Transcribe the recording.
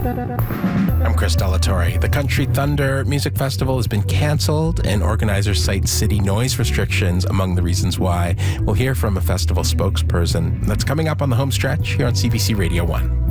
I'm Chris Delatorre. The Country Thunder Music Festival has been canceled, and organizers cite city noise restrictions among the reasons why. We'll hear from a festival spokesperson. That's coming up on the home stretch here on CBC Radio 1.